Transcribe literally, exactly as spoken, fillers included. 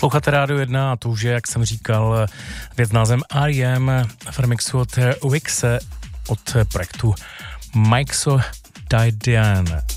Posloucháte Rádio jedna a to už je, jak jsem říkal, věc názvem R E M v remixu od Wixe od projektu Mixo Didian.